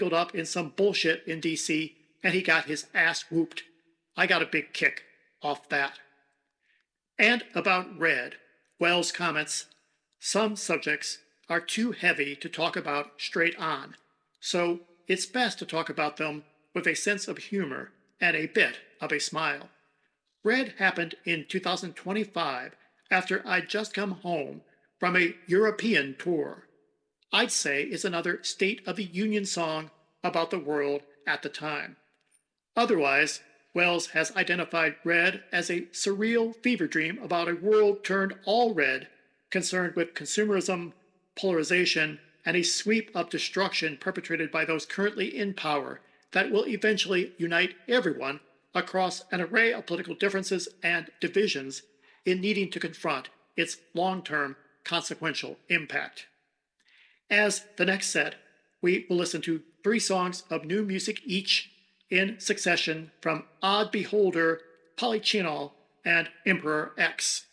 up in some bullshit in DC and he got his ass whooped. I got a big kick off that. And about Red, Wells comments, some subjects are too heavy to talk about straight on, so it's best to talk about them with a sense of humor and a bit of a smile. Red happened in 2025 after I'd just come home from a European tour. I'd say it's another State of the Union song about the world at the time. Otherwise, Wells has identified Red as a surreal fever dream about a world turned all red, concerned with consumerism, polarization, and a sweep of destruction perpetrated by those currently in power that will eventually unite everyone across an array of political differences and divisions in needing to confront its long-term consequential impact. As the next set, we will listen to 3 songs of new music each in succession from Odd Beholder, Polychinol, and Emperor X.